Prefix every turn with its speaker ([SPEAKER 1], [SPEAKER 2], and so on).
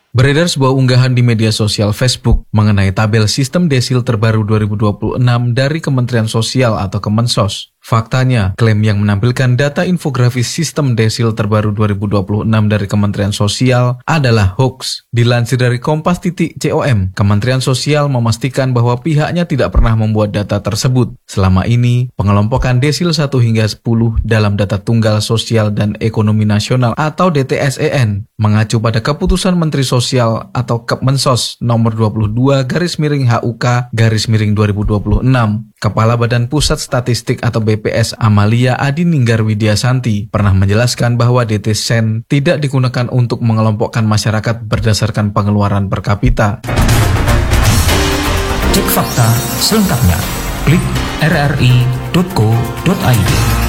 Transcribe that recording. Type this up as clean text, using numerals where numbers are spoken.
[SPEAKER 1] Beredar sebuah unggahan di media sosial Facebook mengenai tabel sistem desil terbaru 2026 dari Kementerian Sosial atau Kemensos. Faktanya, klaim yang menampilkan data infografis sistem desil terbaru 2026 dari Kementerian Sosial adalah hoax. Dilansir dari Kompas.com, Kementerian Sosial memastikan bahwa pihaknya tidak pernah membuat data tersebut. Selama ini, pengelompokan desil 1 hingga 10 dalam data tunggal sosial dan ekonomi nasional atau DTSEN mengacu pada keputusan Menteri Sosial atau Kemensos nomor 22/HUK/2026. Kepala Badan Pusat Statistik atau BPS Amalia Adininggar Widiasanti pernah menjelaskan bahwa DTSEN tidak digunakan untuk mengelompokkan masyarakat berdasarkan pengeluaran per kapita.
[SPEAKER 2] Cek fakta selengkapnya. Klik rri.co.id.